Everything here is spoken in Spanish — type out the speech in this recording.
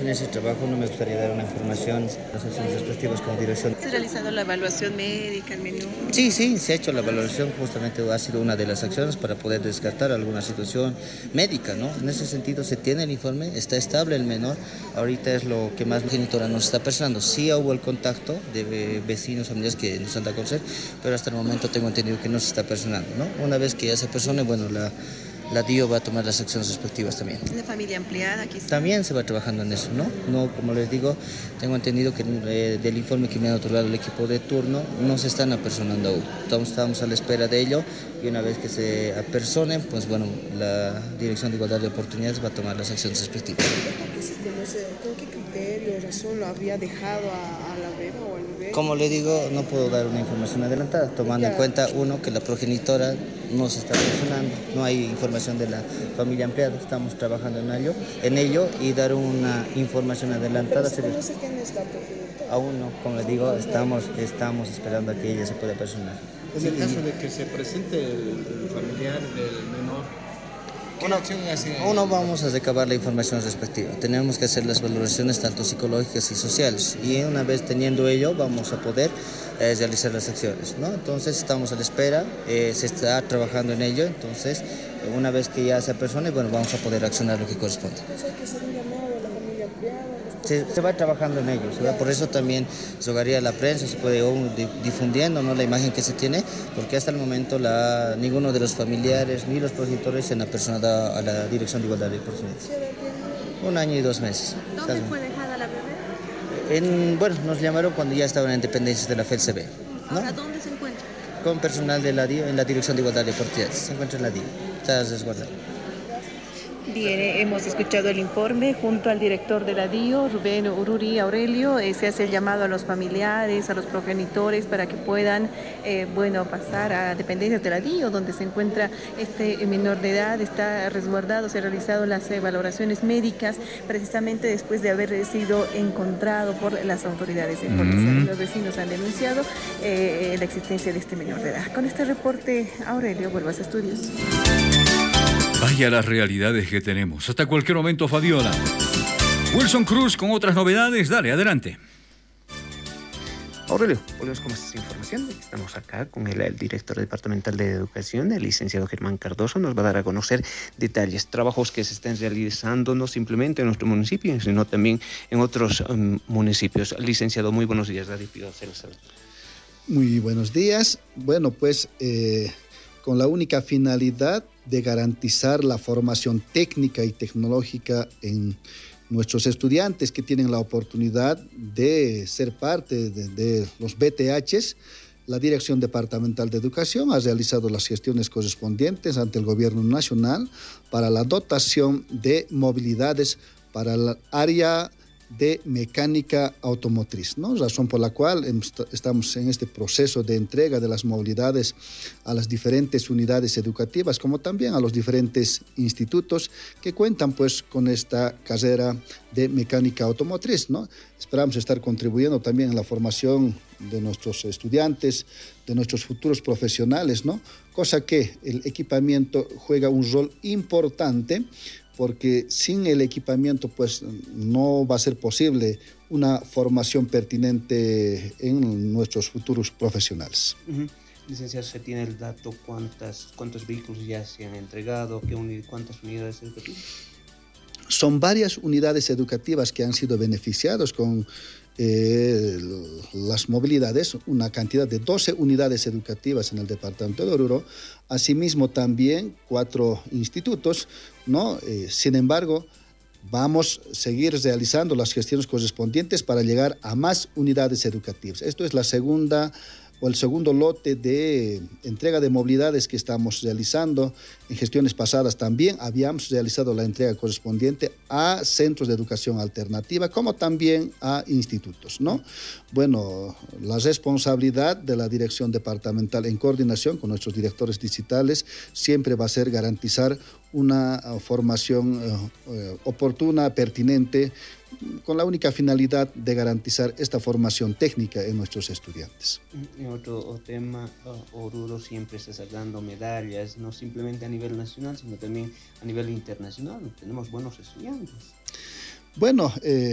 en ese trabajo no me gustaría dar una información, las acciones respectivas como dirección. ¿Se ha realizado la evaluación médica, el menú? Sí, sí, se ha hecho la valoración, justamente ha sido una de las acciones para poder descartar alguna situación médica, ¿no? En ese sentido se tiene el informe, está estable el menor, ahorita es lo que más la genitora nos está personando. Sí hubo el contacto de vecinos, familiares que nos han dado a conocer, pero hasta el momento tengo entendido que no se está personando, ¿no? Una vez que ya se persone, bueno, la DIO va a tomar las acciones respectivas también. ¿La familia ampliada quizás? También se va trabajando en eso, ¿no? No, como les digo, tengo entendido que del informe que me ha otorgado el equipo de turno no se están apersonando aún. Estamos a la espera de ello y una vez que se apersonen, pues bueno, la Dirección de Igualdad de Oportunidades va a tomar las acciones respectivas. ¿Con qué criterio, razón lo había dejado a la beba o al bebé? Como le digo, no puedo dar una información adelantada, tomando en cuenta, uno, que la progenitora no se está personando, no hay información de la familia ampliada, estamos trabajando en ello y dar una información adelantada. ¿Pero se conoce quién es la progenitora? Aún no, como les digo, estamos esperando a que ella se pueda personar. En el caso de que se presente el familiar del menor, uno vamos a recabar la información respectiva. Tenemos que hacer las valoraciones tanto psicológicas y sociales y una vez teniendo ello vamos a poder realizar las acciones, ¿no? Entonces estamos a la espera, se está trabajando en ello, entonces una vez que ya se apersone, bueno, vamos a poder accionar lo que corresponde. Entonces hay que hacer un llamado a la familia ampliada. Se va trabajando en ello, por eso también rogaría a la prensa, se puede difundiendo, ¿no?, la imagen que se tiene, porque hasta el momento ninguno de los familiares ni los progenitores se han apersonado a la Dirección de Igualdad de Oportunidades. 1 año y 2 meses. ¿Dónde fue dejada la bebé? Bueno, nos llamaron cuando ya estaban en dependencias de la FELCB, ¿no? ¿Ahora dónde se encuentra? Con personal de la DIO en la Dirección de Igualdad de Oportunidades. Se encuentra en la DIO, está resguardado. Bien, hemos escuchado el informe junto al director de la DIO, Rubén Ururi Aurelio. Se hace el llamado a los familiares, a los progenitores para que puedan pasar a dependencias de la DIO donde se encuentra este menor de edad, está resguardado, se han realizado las valoraciones médicas precisamente después de haber sido encontrado por las autoridades de policía. Los vecinos han denunciado la existencia de este menor de edad. Con este reporte, Aurelio, vuelvas a estudios. Vaya las realidades que tenemos. Hasta cualquier momento, Fabiola. Wilson Cruz con otras novedades. Dale, adelante. Aurelio, volvemos con más información. Estamos acá con el director departamental de Educación, el licenciado Germán Cardoso. Nos va a dar a conocer detalles, trabajos que se están realizando no simplemente en nuestro municipio, sino también en otros municipios. Licenciado, muy buenos días. Muy buenos días. Bueno, pues con la única finalidad de garantizar la formación técnica y tecnológica en nuestros estudiantes que tienen la oportunidad de ser parte de los BTHs, la Dirección Departamental de Educación ha realizado las gestiones correspondientes ante el Gobierno Nacional para la dotación de movilidades para el área de mecánica automotriz, ¿no? Razón por la cual estamos en este proceso de entrega de las movilidades a las diferentes unidades educativas, como también a los diferentes institutos que cuentan pues con esta carrera de mecánica automotriz, ¿no? Esperamos estar contribuyendo también en la formación de nuestros estudiantes, de nuestros futuros profesionales, ¿no? Cosa que el equipamiento juega un rol importante, porque sin el equipamiento pues no va a ser posible una formación pertinente en nuestros futuros profesionales. Licenciado, ¿se tiene el dato cuántos vehículos ya se han entregado, cuántas unidades educativas? Son varias unidades educativas que han sido beneficiadas con las movilidades, una cantidad de 12 unidades educativas en el departamento de Oruro, asimismo también 4 institutos, ¿no? Sin embargo, vamos a seguir realizando las gestiones correspondientes para llegar a más unidades educativas. Esto es el segundo lote de entrega de movilidades que estamos realizando. En gestiones pasadas también habíamos realizado la entrega correspondiente a centros de educación alternativa, como también a institutos, ¿no? Bueno, la responsabilidad de la Dirección Departamental en coordinación con nuestros directores distritales siempre va a ser garantizar una formación oportuna, pertinente, con la única finalidad de garantizar esta formación técnica en nuestros estudiantes. En otro tema, Oruro siempre está sacando medallas, no simplemente a nivel nacional, sino también a nivel internacional. Tenemos buenos estudiantes. Bueno,